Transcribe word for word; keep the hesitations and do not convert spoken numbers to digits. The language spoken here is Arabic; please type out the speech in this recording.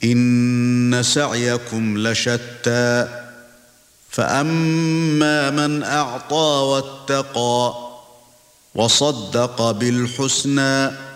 إن سعيكم لشتى فأما من أعطى واتقى وصدق بالحسنى